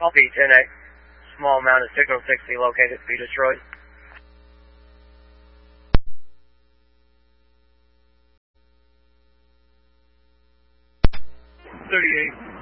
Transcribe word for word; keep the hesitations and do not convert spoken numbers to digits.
Copy, ten eight. Small amount of signal sixty located, be destroyed. thirty-eight.